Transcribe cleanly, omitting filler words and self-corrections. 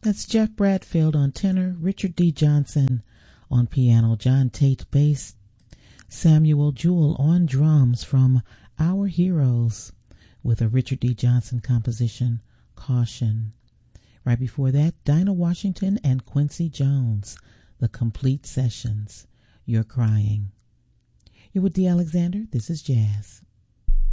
That's Jeff Bradfield on tenor, Richard D. Johnson on piano, John Tate bass, Samuel Jewell on drums from Our Heroes with a Richard D. Johnson composition, Caution. Right before that, Dinah Washington and Quincy Jones, The Complete Sessions, You're Crying. You're with Dee Alexander. This is Jazz.